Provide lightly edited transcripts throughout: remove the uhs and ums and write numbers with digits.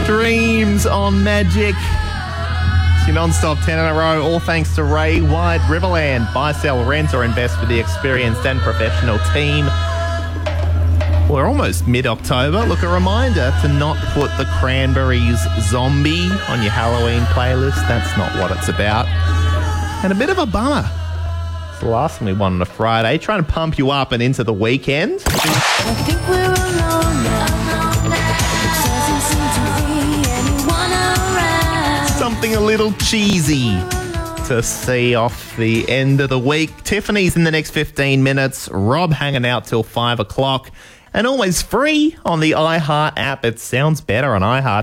Dreams on Magic. It's your non-stop 10 in a row, all thanks to Ray White. Riverland. Buy, sell, rent or invest with the experienced and professional team. We're almost mid-October. Look, a reminder to not put the Cranberries Zombie on your Halloween playlist. That's not what it's about. And a bit of a bummer. It's the last one we won on a Friday, trying to pump you up and into the weekend. I think we're alone now. Doesn't seem to be anyone around. Something a little cheesy to see off the end of the week. Tiffany's in the next 15 minutes. Rob hanging out till 5 o'clock. And always free on the iHeart app. It sounds better on iHeart.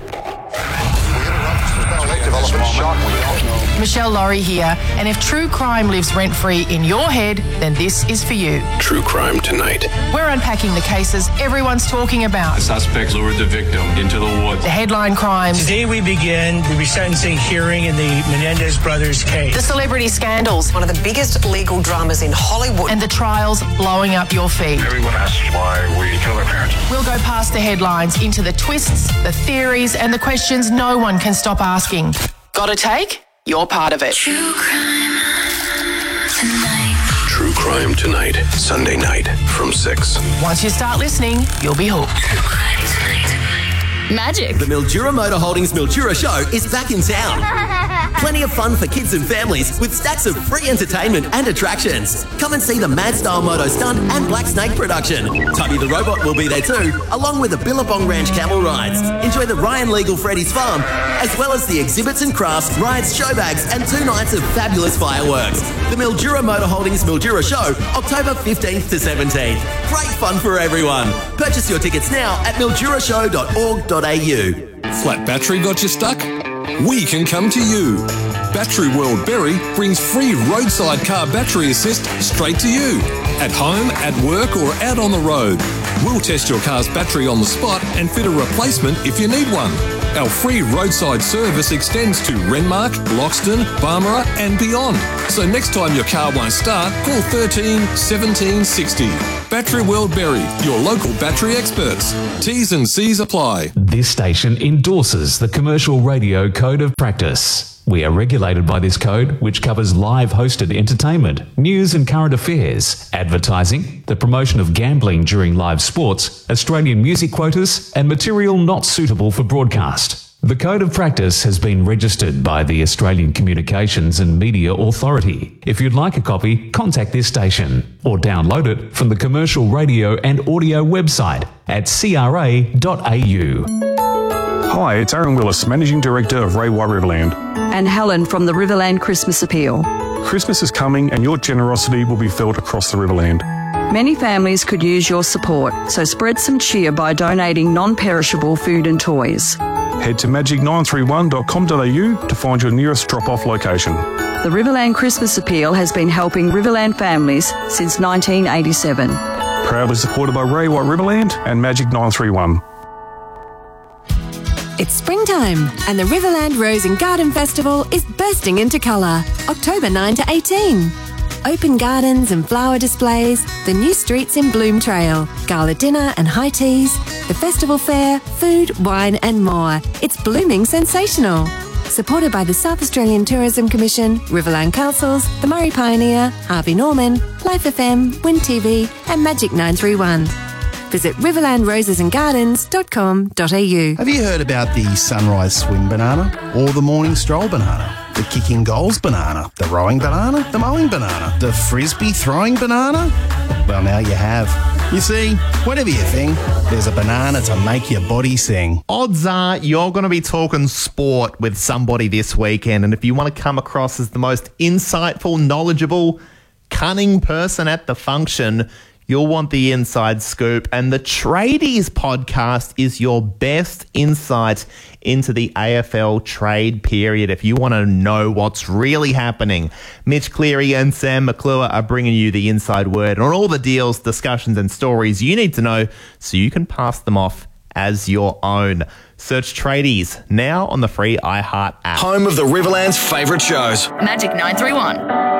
Michelle Laurie here, and if true crime lives rent-free in your head, then this is for you. True Crime Tonight. We're unpacking the cases everyone's talking about. The suspect lured the victim into the woods. The headline crimes. Today we begin the resentencing hearing in the Menendez brothers case. The celebrity scandals. One of the biggest legal dramas in Hollywood. And the trials blowing up your feed. Everyone asks why we kill our parents. We'll go past the headlines into the twists, the theories, and the questions no one can stop asking. Got a take? You're part of it. True crime tonight. True Crime Tonight. Sunday night from 6. Once you start listening, you'll be hooked. True crime tonight. Magic. The Mildura Motor Holdings Mildura Show is back in town. Plenty of fun for kids and families with stacks of free entertainment and attractions. Come and see the Mad Style Moto Stunt and Black Snake production. Tubby the Robot will be there too, along with the Billabong Ranch camel rides. Enjoy the Ryan Legal Freddy's Farm, as well as the exhibits and crafts, rides, show bags, and 2 nights of fabulous fireworks. The Mildura Motor Holdings Mildura Show, October 15th to 17th. Great fun for everyone. Purchase your tickets now at mildurashow.org.au. Flat battery got you stuck? We can come to you. Battery World Berry brings free roadside car battery assist straight to you. At home, at work or out on the road. We'll test your car's battery on the spot and fit a replacement if you need one. Our free roadside service extends to Renmark, Loxton, Barmera and beyond. So next time your car won't start, call 13 17 60. Battery World Berry, your local battery experts. T's and C's apply. This station endorses the Commercial Radio Code of Practice. We are regulated by this code, which covers live hosted entertainment, news and current affairs, advertising, the promotion of gambling during live sports, Australian music quotas, and material not suitable for broadcast. The Code of Practice has been registered by the Australian Communications and Media Authority. If you'd like a copy, contact this station or download it from the Commercial Radio and Audio website at cra.au. Hi, it's Aaron Willis, Managing Director of Ray White Riverland. And Helen from the Riverland Christmas Appeal. Christmas is coming and your generosity will be felt across the Riverland. Many families could use your support, so spread some cheer by donating non-perishable food and toys. Head to magic931.com.au to find your nearest drop-off location. The Riverland Christmas Appeal has been helping Riverland families since 1987. Proudly supported by Ray White Riverland and Magic 931. It's springtime and the Riverland Rose and Garden Festival is bursting into colour. October 9 to 18. Open gardens and flower displays, the new streets in Bloom Trail, gala dinner and high teas, the festival fair, food, wine and more. It's blooming sensational. Supported by the South Australian Tourism Commission, Riverland Councils, the Murray Pioneer, Harvey Norman, Life FM, Win TV and Magic 931. Visit riverlandrosesandgardens.com.au. Have you heard about the sunrise swim banana or the morning stroll banana? The kicking goals banana, the rowing banana, the mowing banana, the frisbee throwing banana? Well, now you have. You see, whatever you think, there's a banana to make your body sing. Odds are you're going to be talking sport with somebody this weekend, and if you want to come across as the most insightful, knowledgeable, cunning person at the function, you'll want the inside scoop, and the Tradies podcast is your best insight into the AFL trade period if you want to know what's really happening. Mitch Cleary and Sam McClure are bringing you the inside word on all the deals, discussions and stories you need to know so you can pass them off as your own. Search Tradies now on the free iHeart app. Home of the Riverland's favourite shows. Magic 931.